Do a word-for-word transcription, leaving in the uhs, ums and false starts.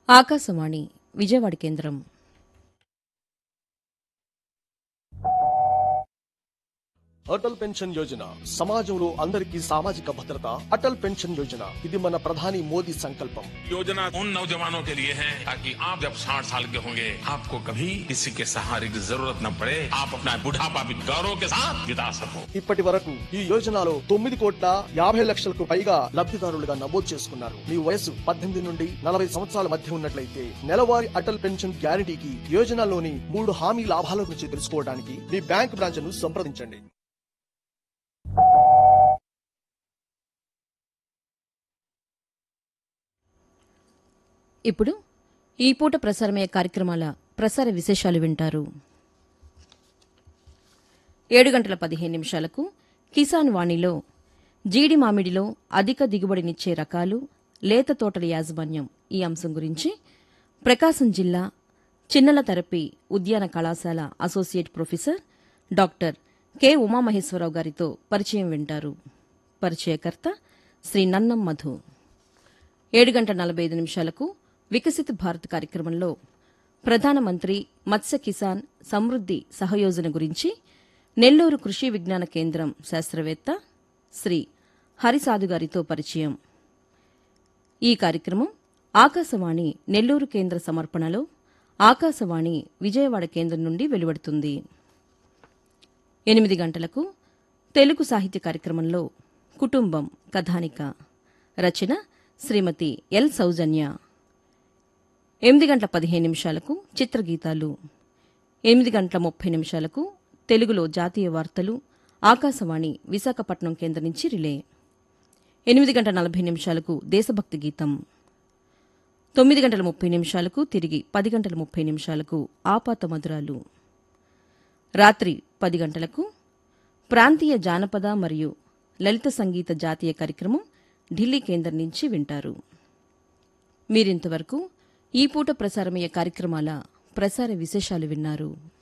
ఆకాశవాణి విజయవాడ కేంద్రం. అటల్ పెన్షన్ యోజన సమాజంలో అందరికీ సామాజిక భద్రత. అటల్ పెన్షన్ యోజన ఇది మన ప్రధాని మోదీ సంకల్పం. योजना उन नौजवानों के लिए है ताकि आप जब साठ साल के होंगे आपको कभी किसी के सहारे की जरूरत न पड़े, आप अपना बुढ़ापा भी गौरव के साथ बिता सको. ఇప్పటి వరకు ఈ యోజనలో తొమ్మిది కోట్ల యాభై లక్షలకు పైగా లబ్ధిదారులుగా నమోదు చేసుకున్నారు. మీ వయసు పద్దెనిమిది నుండి నలభై సంవత్సరాల మధ్య ఉన్నట్లయితే నెలవారీ అటల్ పెన్షన్ గ్యారంటీకి యోజనలోని మూడు హామీ లాభాల గురించి తెలుసుకోవడానికి మీ బ్యాంక్ బ్రాంచ్ ను సంప్రదించండి. ఇప్పుడు ఈ పూట ప్రసారమయ్యే కార్యక్రమాల ప్రసార విశేషాలు వింటారు. ఏడు గంటల పదిహేను నిమిషాలకు కిసాన్ వాణిలో జీడి మామిడిలో అధిక దిగుబడినిచ్చే రకాలు, లేత తోటల యాజమాన్యం ఈ అంశం గురించి ప్రకాశం జిల్లా చిన్నల థెరపీ ఉద్యాన కళాశాల associate professor doctor K Umamaheswararao గారితో పరిచయం వింటారు. పరిచయకర్త శ్రీ నన్నం మధు. ఏడు గంటల నలభై ఐదు నిమిషాలకు వికసిత్ భారత్ కార్యక్రమంలో ప్రధానమంత్రి మత్స్య కిసాన్ సమృద్ది సహయోజన గురించి నెల్లూరు కృషి విజ్ఞాన కేంద్రం శాస్త్రవేత్త శ్రీ హరిసాధు గారితో పరిచయం. ఈ కార్యక్రమం ఆకాశవాణి నెల్లూరు కేంద్ర సమర్పణలో ఆకాశవాణి విజయవాడ కేంద్రం నుండి వెలువడుతుంది. ఎనిమిది గంటలకు తెలుగు సాహిత్య కార్యక్రమంలో కుటుంబం కథానిక, రచన శ్రీమతి ఎల్ సౌజన్య. ఎనిమిది గంటల పదిహేను నిమిషాలకు చిత్రగీతాలు. ఎనిమిది గంటల ముప్పై నిమిషాలకు తెలుగులో జాతీయ వార్తలు ఆకాశవాణి విశాఖపట్నం కేంద్రం నుంచి రిలే. ఎనిమిది గంటల నలభై నిమిషాలకు దేశభక్తి గీతం. తొమ్మిది గంటల ముప్పై నిమిషాలకు తిరిగి పది గంటల ముప్పై నిమిషాలకు ఆపాత మధురాలు. రాత్రి పది గంటలకు ప్రాంతీయ జానపద మరియు లలిత సంగీత జాతీయ కార్యక్రమం ఢిల్లీ కేంద్రం నుంచి వింటారు. మీరింతవరకు ఈ పూట ప్రసారమయ్యే కార్యక్రమాల ప్రసార విశేషాలు విన్నారు.